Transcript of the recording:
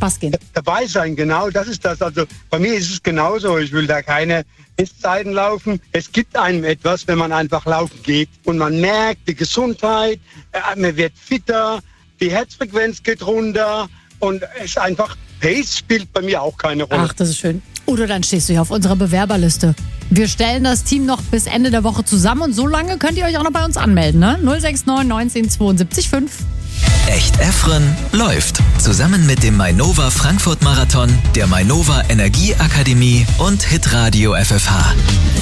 Spaß gehen. Dabei sein, genau, das ist das. Also bei mir ist es genauso. Ich will da keine Bestzeiten laufen. Es gibt einem etwas, wenn man einfach laufen geht und man merkt die Gesundheit, man wird fitter, die Herzfrequenz geht runter und es ist einfach, Pace spielt bei mir auch keine Rolle. Ach, das ist schön. Udo, dann stehst du hier auf unserer Bewerberliste. Wir stellen das Team noch bis Ende der Woche zusammen und so lange könnt ihr euch auch noch bei uns anmelden, ne? 069 19 72 5. Echt Efren läuft. Zusammen mit dem Mainova Frankfurt Marathon, der Mainova Energieakademie und Hitradio FFH.